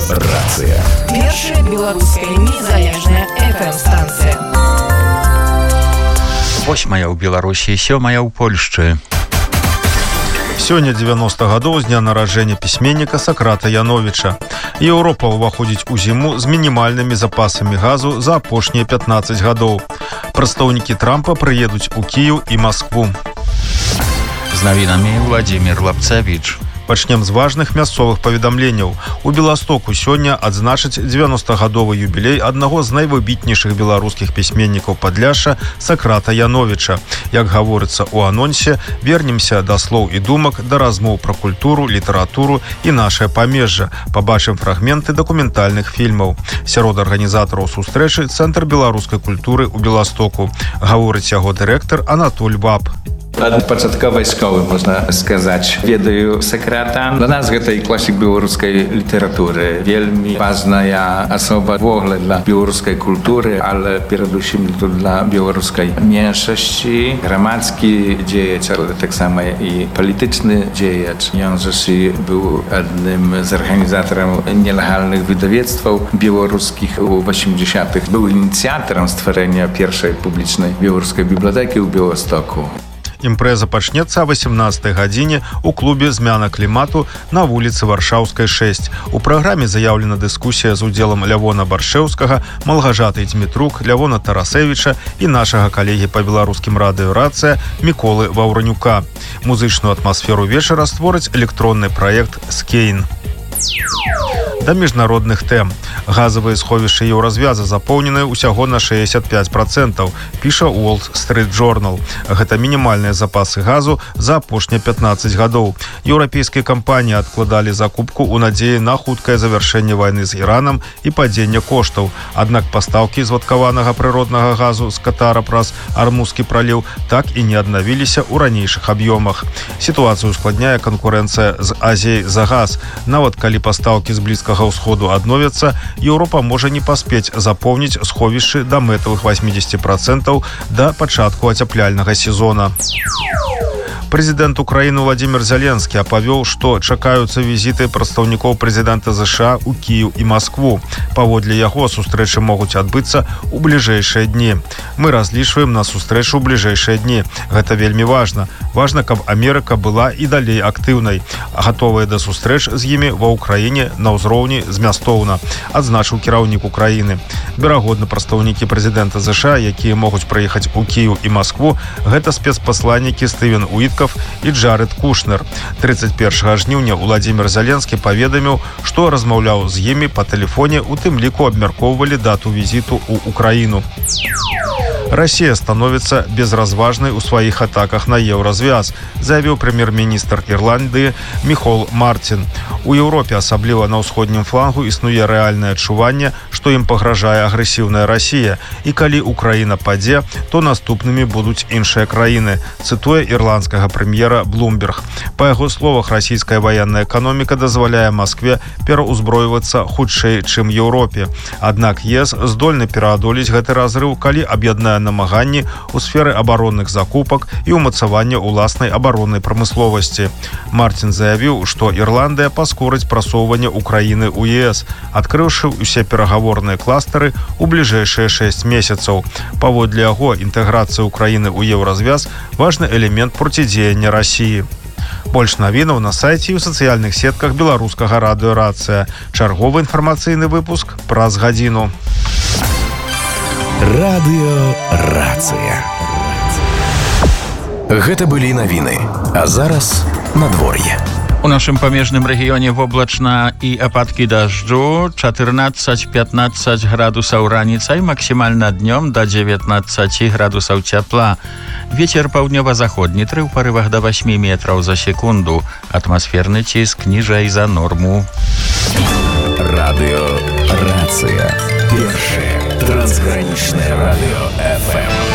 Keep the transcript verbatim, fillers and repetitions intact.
Рацыя. Першая беларуская незалежная эф эм-станцыя. Восьмая ў Беларусі, сёмая ў Польшчы. Сёння дзевяноста гадоў з дня нараджэння пісьменніка Сократа Яновіча. Еўропа ўваходзіць у зіму з мінімальнымі запасамі газу за апошнія пятнаццаць гадоў. Прадстаўнікі Трампа прыедуць у Кіеў і Маскву. З навінамі Владзімір Лапцавіч. Пачнем з важных мясцовых паведамленняў. У Беластоку сёння адзначаць дзевяностагадовы юбілей аднаго з найвыбітнейшых беларускіх пісьменнікаў Падляшша Сократа Яновіча. Як гаворыцца ў анонсе, вернемся да слоў і думак, да размоў пра культуру, літаратуру і нашае памежжа. Пабачым фрагменты дакументальных фільмаў. Сярод арганізатараў сустрэчы Цэнтр беларускай культуры ў Беластоку. Гаворыць яго дырэктар Анатоль Баб. Ад пачатковай школы, можна сказаць, ведаю Сократа. Для нас гэта і класік беларускай літаратуры. Вельмі важная асоба в огле для беларускай культуры, але перадусім для беларускай меншасці. Грамадскі дзеяч, але таксама і палітычны дзеяч. Ён жа і быў адным з арганізатараў нелегальных выдавецтваў беларускіх у восьмідзясятых. Быў ініцыятарам стварэння першай публічнай беларускай бібліятэкі ў Беластоку. Імпрэза пачнецца о восемнадцатай гадзіне ў клубе «Змяна клімату» на вуліцы Варшаўскай, шэсць. У праграме заяўлена дыскусія з удзелам Лявона Баршэўскага, Малгажаты Дзьмітрук, Лявона Тарасевіча і нашага калегі па беларускім радыё «Рацыя» Міколы Ваўранюка. Музычную атмасферу вечара створыць электронны праект «Скейн». Да міжнародных тэм. Газавыя сховішчы еўразвяза запоўненыя ўсяго на шэсцьдзесят пяць процентаў, піша Wall Street Journal. Гэта мінімальныя запасы газу за апошнія пятнаццаць гадоў. Еўрапейскія кампаніі адкладалі закупку ў надзеі на хуткае завяршэнне вайны з Іранам і падзення коштаў. Аднак пастаўкі звадкаванага прыроднага газу з Катара праз Армузскі праліў так і не аднавіліся ў ранейшых аб'ёмах. Сітуацыю ускладняе канкурэнцыя з Азіяй за газ. Нават калі пастаўкі з Блізкага ўсходу адновяцца, Еўропа можа не паспець запоўніць сховішчы да мэтавых восемьдесят процентаў да пачатку ацяпляльнага сезона. Прэзідэнт Украіны Владзімір Зеленскі апавёў, што чакаюцца візіты прадстаўнікоў прэзідэнта ЗША ў Кіеў і Маскву. Паводле яго, сустрэчы могуць адбыцца ў бліжэйшыя дні. Мы разлічваем на сустрэчу ў бліжэйшыя дні. Гэта вельмі важна. Важна, каб Амерыка была і далей актыўнай. Гатовая да сустрэч з імі ва ўкраіне на ўзроўні змястоўна, адзначыў кіраўнік Украіны. Верагодна, прадстаўнікі прэзідэнта ЗША, якія могуць прыехаць у Кіеў і Маскву, гэта спецпасланнікі Стывен Уіткаф і Джаред Кушнер. тридцать першага жніўня Владзімір Зеленскі паведаміў, што размаўляў з імі па тэлефоне, у тым ліку абмяркоўвалі дату візіту ў Украіну. Расія становіцца безразважнай у сваіх атаках на еўразвяз, заявіў прэм'ер-міністр Ірландыі Міхол Мартін. У Еўропе, асабліва на ўсходнім флангу, існуе рэальнае адчуванне, што ім пагражае агрэсіўная Расія, і калі Украіна падзе, то наступнымі будуць іншыя краіны, цытуе ірландскага прэм'ера Блумберг. Па яго словах, расійская ваенная эканоміка дазваляе Маскве пераўзброівацца хутчэй, чым Еўропе. Аднак ЕС здольны пераадолець гэты разрыў, калі аб'яднае намаганні ў сферы абаронных закупак і ўмацавання ўласнай абароннай прамысловасці. Мартін заявіў, што Ірландыя паскорыць прасоўванне Украіны ў ЕС, адкрыўшы ўсе перагаворныя кластары ў бліжэйшыя шэсць месяцаў. Паводле яго, інтэграцыя Украіны ў еўразвяз важны элемент процідзеяння Расіі. Больш навінаў на сайце і ў сацыяльных сетках беларускага радыё «Рацыя». Чарговы інфармацыйны выпуск праз гадзіну. Радыё «Рацыя». Гэта былі навіны. А зараз надвор'е. У нашым памежным рэгіёне воблачна і ападкі дажджу, чатырнаццаць-пятнаццаць градусаў раніцай, максімальна днём да дзевятнаццаць градусаў цяпла. Вецер паўднёва-заходні, тры ў парывах да восьмі метраў за секунду. Атмасферны ціск ніжэй за норму. Радыё «Рацыя». Першае трансгранічнае радыё эф эм.